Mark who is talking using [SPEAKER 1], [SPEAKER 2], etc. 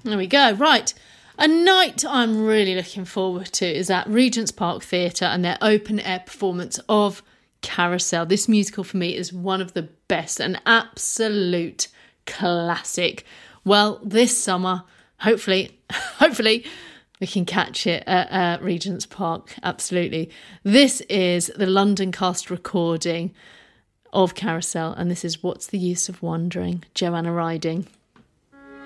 [SPEAKER 1] There we go. Right. A night I'm really looking forward to is at Regent's Park Theatre and their open air performance of Carousel. This musical for me is one of the best, an absolute classic. Well, this summer, hopefully, we can catch it at Regent's Park. Absolutely. This is the London cast recording of Carousel, and this is What's the Use of Wondering, Joanna Riding.